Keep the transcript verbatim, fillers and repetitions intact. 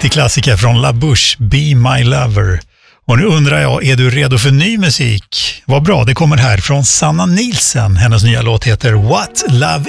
riktig klassiker från La Bouche, Be My Lover. Och nu undrar jag, är du redo för ny musik? Vad bra, det kommer här från Sanna Nielsen. Hennes nya låt heter What Love